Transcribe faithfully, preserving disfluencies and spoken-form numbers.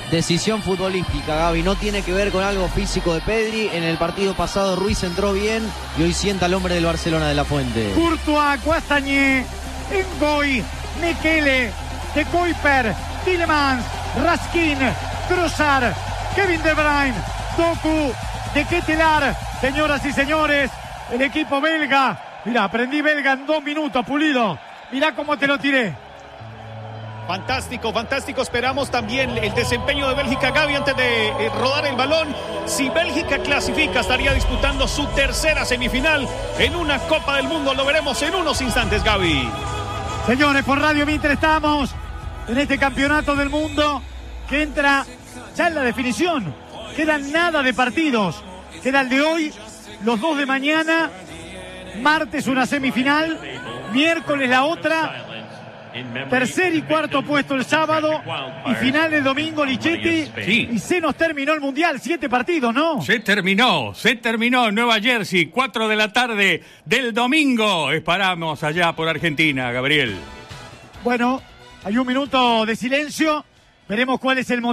Decisión futbolística, Gaby, no tiene que ver con algo físico de Pedri. En el partido pasado Ruiz entró bien y hoy sienta al hombre del Barcelona de la Fuente. Courtois, Guastagné, Ngoy, Mekele, De Kuyper, Tielemans, Raskin, Trossard, Kevin De Bruyne, Doku, De Ketelaere. Señoras y señores, el equipo belga. Mirá, aprendí belga en dos minutos, Pulido. Mirá cómo te lo tiré. Fantástico, fantástico. Esperamos también el desempeño de Bélgica, Gaby, antes de eh, rodar el balón. Si Bélgica clasifica, estaría disputando su tercera semifinal en una Copa del Mundo. Lo veremos en unos instantes, Gaby. Señores, por Radio Mitre estamos en este campeonato del mundo que entra ya en la definición. Quedan nada de partidos. Queda el de hoy, los dos de mañana, martes una semifinal, miércoles la otra. Tercer y cuarto puesto el sábado y final el domingo, Lichetti. Sí. Y se nos terminó el Mundial, siete partidos, ¿no? Se terminó, se terminó en Nueva Jersey, cuatro de la tarde del domingo. Esperamos allá por Argentina, Gabriel. Bueno, hay un minuto de silencio. Veremos cuál es el motivo.